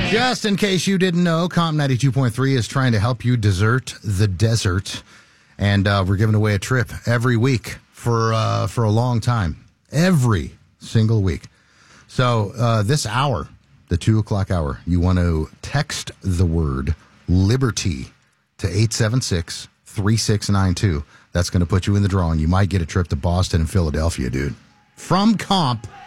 Just in case you didn't know, Comp 92.3 is trying to help you desert the desert. And we're giving away a trip every week for a long time. Every single week. So this hour, the 2 o'clock hour, you want to text the word Liberty to 876-3692. That's going to put you in the drawing. You might get a trip to Boston and Philadelphia, dude. From Comp